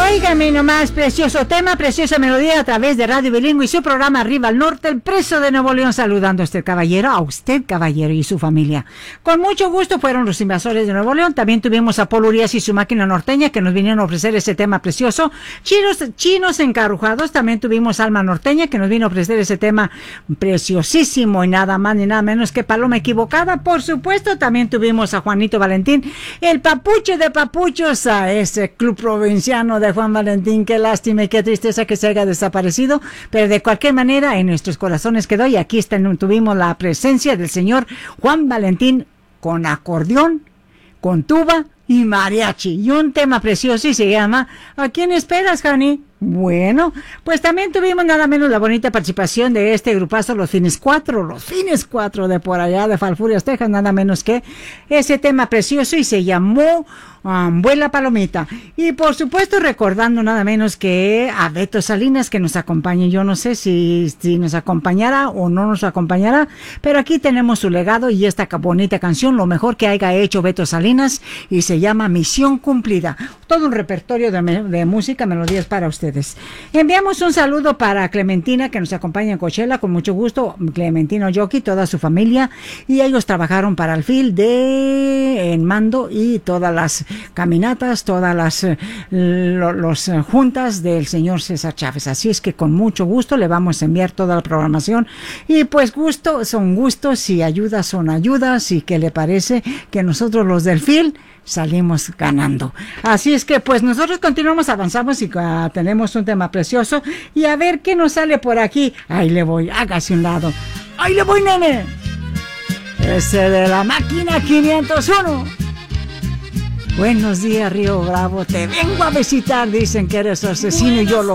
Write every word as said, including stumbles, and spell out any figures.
Óigame nomás, precioso tema, preciosa melodía a través de Radio Bilingüe y su programa Arriba al Norte, el Preso de Nuevo León, saludando a usted, caballero, a usted, caballero, y su familia. Con mucho gusto fueron los Invasores de Nuevo León. También tuvimos a Paul Urias y su máquina norteña, que nos vinieron a ofrecer ese tema precioso. Chinos, chinos encarrujados. También tuvimos Alma Norteña, que nos vino a ofrecer ese tema preciosísimo, y nada más ni nada menos que Paloma Equivocada. Por supuesto, también tuvimos a Juanito Valentín, el papucho de papuchos, a ese club provinciano de Juan Valentín. Qué lástima y qué tristeza que se haya desaparecido, pero de cualquier manera en nuestros corazones quedó, y aquí está, tuvimos la presencia del señor Juan Valentín con acordeón, con tuba y mariachi, y un tema precioso y se llama ¿A quién esperas, Jani? Bueno, pues también tuvimos nada menos la bonita participación de este grupazo, los Fines Cuatro, los Fines Cuatro de por allá de Falfurrias, Texas, nada menos que ese tema precioso, y se llamó um, Vuela Palomita. Y por supuesto recordando nada menos que a Beto Salinas, que nos acompañe. Yo no sé si, si nos acompañará o no nos acompañará, pero aquí tenemos su legado y esta bonita canción, lo mejor que haya hecho Beto Salinas, y se llama Misión Cumplida. Todo un repertorio de, de música, melodías para ustedes. Enviamos un saludo para Clementina, que nos acompaña en Coachella, con mucho gusto. Clementina Yoki, toda su familia, y ellos trabajaron para el F I L de en mando y todas las caminatas, todas las lo, los juntas del señor César Chávez. Así es que con mucho gusto le vamos a enviar toda la programación, y pues gusto son gustos y ayudas son ayudas, y ¿qué le parece que nosotros los del F I L salimos ganando? Así es que pues nosotros continuamos, avanzamos, y uh, tenemos un tema precioso, y a ver qué nos sale por aquí. Ahí le voy, hágase un lado. Ahí le voy, nene. Ese de la máquina quinientos uno. Buenos días, Río Bravo, te vengo a visitar, dicen que eres asesino y yo lo